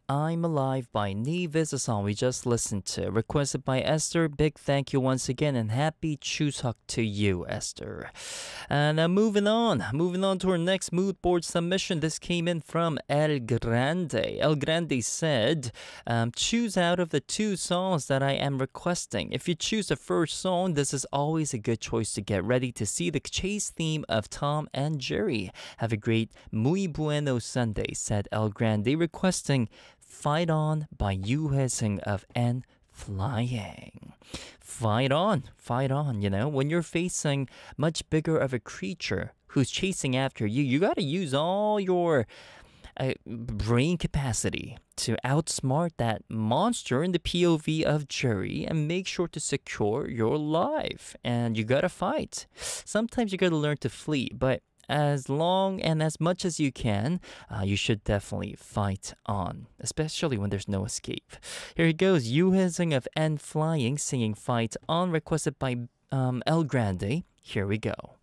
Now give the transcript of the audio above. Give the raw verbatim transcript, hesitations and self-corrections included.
I'm Alive by Neve is a song we just listened to, requested by Esther. Big thank you once again and happy Chuseok to you, Esther. And uh, moving on, moving on to our next mood board submission. This came in from El Grande. El Grande said, um, choose out of the two songs that I am requesting. If you choose the first song, this is always a good choice to get ready to see the chase theme of Tom and Jerry. Have a great Muy Bueno Sunday, said El Grande, requesting Fight On by Yoo Hae-sung of N Flying. Fight on, fight on, you know, when you're facing much bigger of a creature who's chasing after you, you gotta use all your uh, brain capacity to outsmart that monster in the P O V of Jerry and make sure to secure your life. And you gotta fight. Sometimes you gotta learn to flee, but as long and as much as you can, uh, you should definitely fight on, especially when there's no escape. Here he goes, Yoo Hae-sung of N Flying singing Fight On, requested by um, El Grande. Here we go.